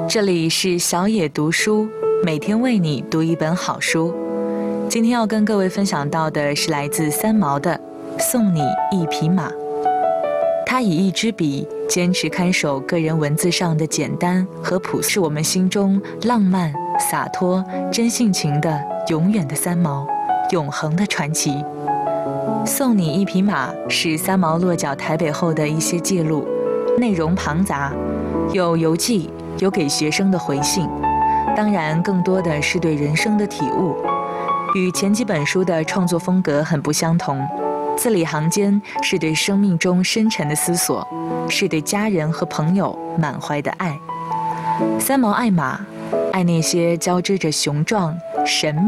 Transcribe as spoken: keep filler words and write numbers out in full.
这里是小野读书，每天为你读一本好书。今天要跟各位分享到的是来自三毛的《送你一匹马》。他以一支笔坚持看守个人文字上的简单和朴素，是我们心中浪漫、洒脱、真性情的永远的三毛，永恒的传奇。送你一匹马是三毛落脚台北后的一些记录，内容庞杂，有游记，有给学生的回信，当然更多的是对人生的体悟，与前几本书的创作风格很不相同。字里行间是对生命中深沉的思索，是对家人和朋友满怀的爱。三毛爱马，爱那些交织着雄壮、神秘